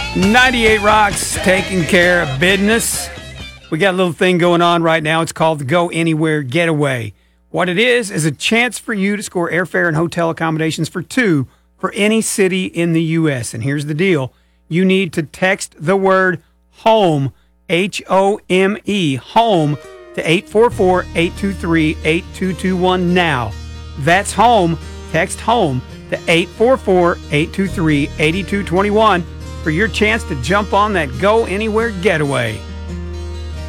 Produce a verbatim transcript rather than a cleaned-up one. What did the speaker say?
ninety-eight Rocks taking care of business. We got a little thing going on right now. It's called the Go Anywhere Getaway. What it is is a chance for you to score airfare and hotel accommodations for two for any city in the U S. And here's the deal. You need to text the word HOME, H O M E, HOME, to eight four four, eight two three, eight two two one now. That's HOME. Text HOME to eight four four, eight two three, eight two two one for your chance to jump on that Go Anywhere Getaway.